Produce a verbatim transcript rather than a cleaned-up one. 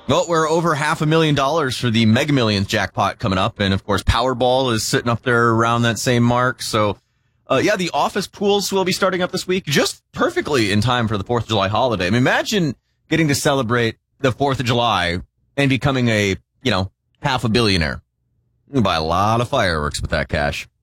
Well, we're over half a million dollars for the Mega Millions jackpot coming up. And, of course, Powerball is sitting up there around that same mark. So, uh, yeah, the office pools will be starting up this week just perfectly in time for the fourth of July holiday. I mean, imagine getting to celebrate the fourth of July and becoming a, you know, half a billionaire. You can buy a lot of fireworks with that cash.